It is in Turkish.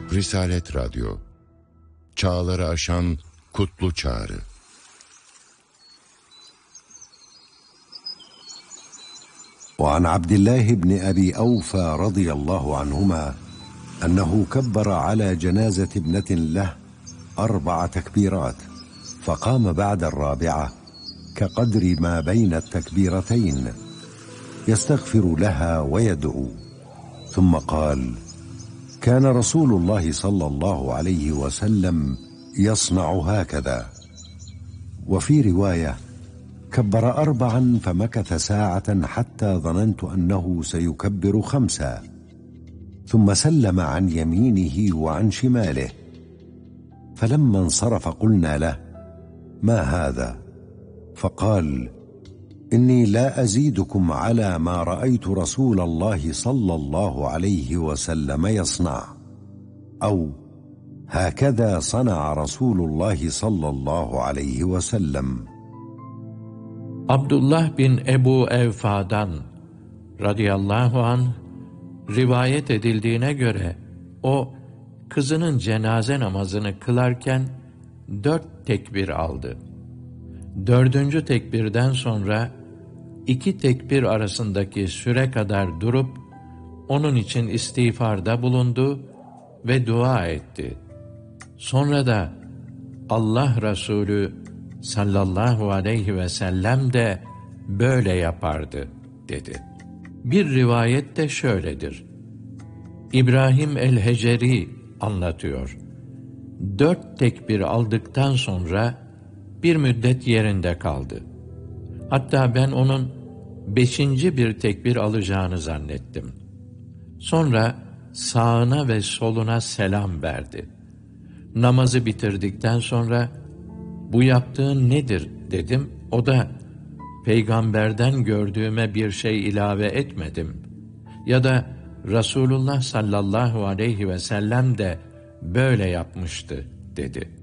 Risalet Radyo, çağları aşan kutlu çağrı. وعن عبد الله بن أبي أوفى رضي الله عنهما أنه كبر على جنازة ابنة له 4 تكبيرات، فقام بعد الرابعة كقدر ما بين التكبيرتين يستغفر لها ويدعو، ثم قال: كان رسول الله صلى الله عليه وسلم يصنع هكذا. وفي رواية: كبر 4 فمكث ساعة حتى ظننت أنه سيكبر 5، ثم سلم عن يمينه وعن شماله، فلما انصرف قلنا له: ما هذا؟ فقال: إني لا أزيدكم على ما رأيت رسول الله صلى الله عليه وسلم يصنع، أو هكذا صنع رسول الله صلى الله عليه وسلم. Abdullah bin Ebu Evfa'dan radıyallahu anh rivayet edildiğine göre o kızının cenaze namazını kılarken 4 tekbir aldı. 4. tekbirden sonra 2 tekbir arasındaki süre kadar durup onun için istiğfarda bulundu ve dua etti. Sonra da Allah Resulü sallallahu aleyhi ve sellem de böyle yapardı dedi. Bir rivayet de şöyledir. İbrahim el-Heceri anlatıyor. 4 tekbir aldıktan sonra bir müddet yerinde kaldı. Hatta ben onun 5. bir tekbir alacağını zannettim. Sonra sağına ve soluna selam verdi. Namazı bitirdikten sonra "Bu yaptığın nedir?" dedim. O da "Peygamberden gördüğüme bir şey ilave etmedim. Ya da Resulullah sallallahu aleyhi ve sellem de böyle yapmıştı" dedi.